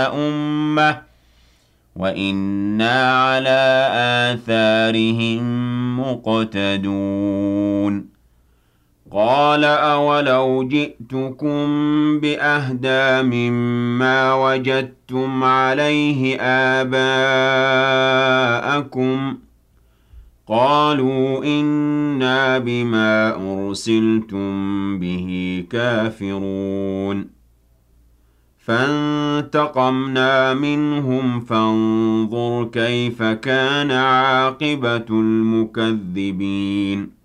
أمة وإنا على آثارهم مقتدون قال أولو جئتكم بأهدى مما وجدتم عليه آباءكم قالوا إنا بما أرسلتم به كافرون فانتقمنا منهم فانظر كيف كان عاقبة المكذبين